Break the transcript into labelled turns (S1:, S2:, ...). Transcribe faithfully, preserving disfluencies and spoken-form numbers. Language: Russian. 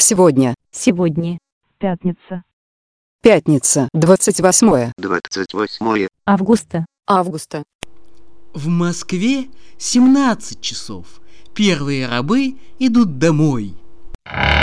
S1: сегодня?
S2: Сегодня.
S3: Пятница.
S1: Пятница, двадцать восьмое
S4: двадцать восьмое
S2: Августа.
S1: августа.
S5: В Москве семнадцать часов. Первые рабы идут домой.